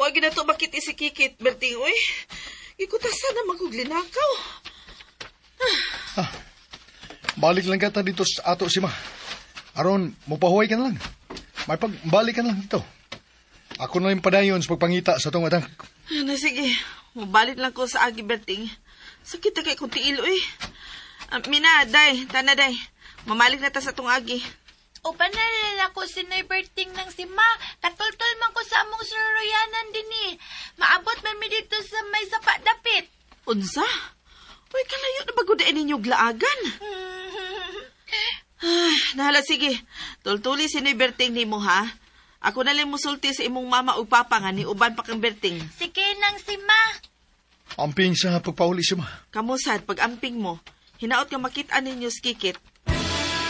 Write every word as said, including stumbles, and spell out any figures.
Wa ginato bakit isikikit, Berting, uy. Ikutasan na maguglinakaw. Ah, balik lang ka ta dito sa ato si ma. Aron, mupahuway ka na lang. May pagbalik ka na lang dito. Ako na yung padayon sa pagpangita sa tong atang. Na sige, mabalik lang ko sa agi, Berting. Sakit na kay kong tiil, uy. Uh, Mina, day, tana, day. Mamalik na ta sa tong agi. O panalala ko si Noy Berting ng si Ma. Katultol man ko sa among suruyanan din eh. Maabot man mi dito sa may sapa dapit. Unsa? Uy, kalayo na bagudain ninyo glaagan. Ah, nahala, sige. Tultuli si Noy Berting ni mo, ha? Ako na lang musulti sa imong mama o papa nga ni uban pa kang Berting. Sige nang si Ma. Amping sa pagpauli si ma. Kamusad, pag amping mo, hinaot ka makita ninyo skikit,